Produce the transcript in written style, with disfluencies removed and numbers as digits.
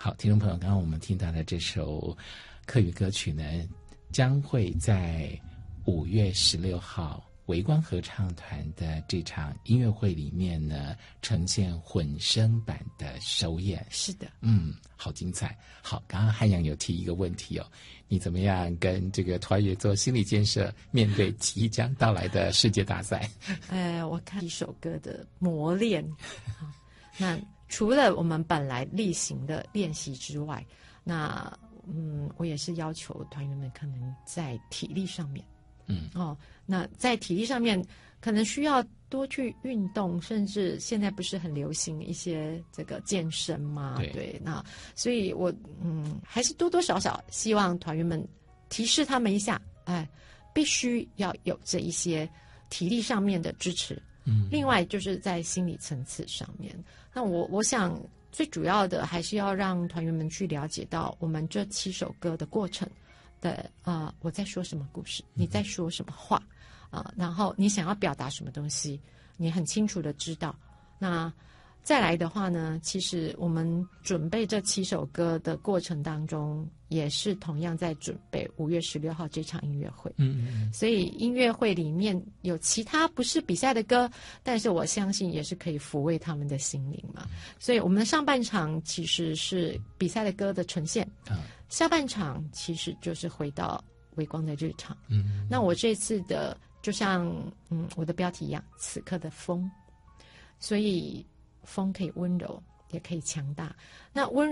好，听众朋友，刚刚我们听到的这首客语歌曲呢，将会在5月16号微光合唱团的这场音乐会里面呢，呈现混声版的首演。 是的， 好精彩。好，刚刚汉阳有提一个问题哦，你怎么样跟这个团员做心理建设，面对即将到来的世界大赛？ 我看一首歌的磨练。那除了我们本来例行的练习之外，那我也是要求团员们可能在体力上面。那在体力上面可能需要多去运动，甚至现在不是很流行一些这个健身嘛？对，那所以我还是多多少少希望团员们提示他们一下，必须要有这一些体力上面的支持。另外就是在心理层次上面，那我想最主要的还是要让团员们去了解到我们这7首歌的过程的我在说什么故事，你在说什么话然后你想要表达什么东西，你很清楚的知道。那再来的话呢，其实我们准备这7首歌的过程当中，也是同样在准备5月16号这场音乐会。所以音乐会里面有其他不是比赛的歌，但是我相信也是可以抚慰他们的心灵嘛。所以我们的上半场其实是比赛的歌的呈现，下半场其实就是回到微光的日常。那我这次的就像我的标题一样，此刻的风，所以风可以温柔，也可以强大。那温